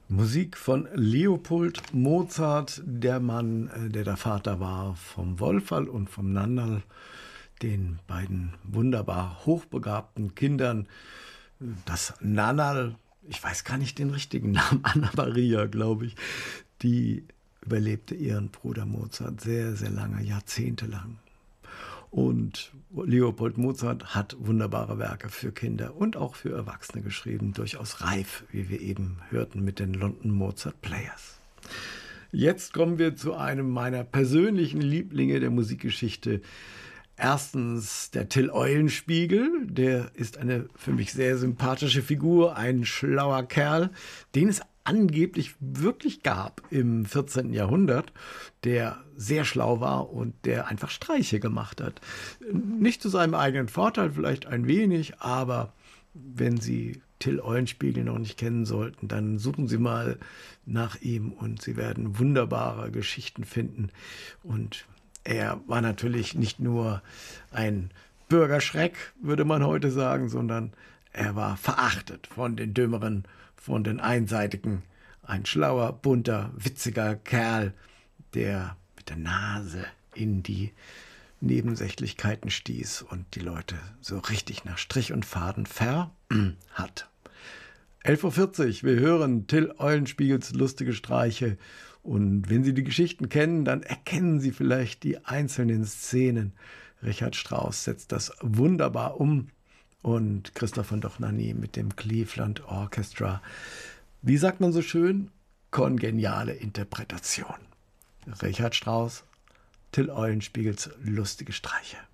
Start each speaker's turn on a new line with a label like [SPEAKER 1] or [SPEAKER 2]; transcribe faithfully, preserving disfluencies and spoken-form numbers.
[SPEAKER 1] Musik von Leopold Mozart, der Mann, äh, der der Vater war vom Wolferl und vom Nannerl, den beiden wunderbar hochbegabten Kindern. Das Nannerl, ich weiß gar nicht den richtigen Namen, Anna Maria, glaube ich, die überlebte ihren Bruder Mozart sehr, sehr lange, jahrzehntelang. Und Leopold Mozart hat wunderbare Werke für Kinder und auch für Erwachsene geschrieben, durchaus reif, wie wir eben hörten mit den London Mozart Players. Jetzt kommen wir zu einem meiner persönlichen Lieblinge der Musikgeschichte. Erstens der Till Eulenspiegel, der ist eine für mich sehr sympathische Figur, ein schlauer Kerl, den es angeblich wirklich gab im vierzehnten Jahrhundert, der sehr schlau war und der einfach Streiche gemacht hat. Nicht zu seinem eigenen Vorteil, vielleicht ein wenig, aber wenn Sie Till Eulenspiegel noch nicht kennen sollten, dann suchen Sie mal nach ihm und Sie werden wunderbare Geschichten finden. Und er war natürlich nicht nur ein Bürgerschreck, würde man heute sagen, sondern er war verachtet von den Dümmeren, von den Einseitigen. Ein schlauer, bunter, witziger Kerl, der mit der Nase in die Nebensächlichkeiten stieß und die Leute so richtig nach Strich und Faden ver hat. elf Uhr vierzig, wir hören Till Eulenspiegels lustige Streiche. Und wenn Sie die Geschichten kennen, dann erkennen Sie vielleicht die einzelnen Szenen. Richard Strauss setzt das wunderbar um und Christoph von Dohnanyi mit dem Cleveland Orchestra. Wie sagt man so schön? Kongeniale Interpretation. Richard Strauss, Till Eulenspiegels lustige Streiche.